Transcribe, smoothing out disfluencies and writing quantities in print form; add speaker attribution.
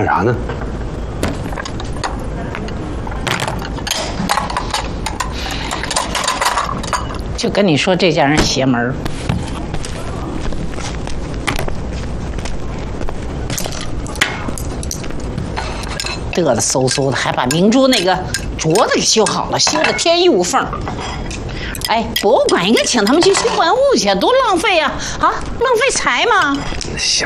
Speaker 1: 干啥呢？
Speaker 2: 就跟你说，这家人邪门儿。嘚了嗖嗖的，还把明珠那个镯子给修好了，修的天衣无缝。哎，博物馆应该请他们去修文物去，多浪费呀！啊，浪费财嘛。
Speaker 1: 行